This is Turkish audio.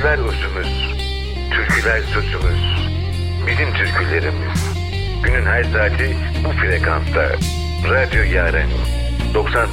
Türküler özümüz, türküler sözümüz. Bizim türkülerimiz. Günün her saati bu frekansta. Radyo Yaren 98.0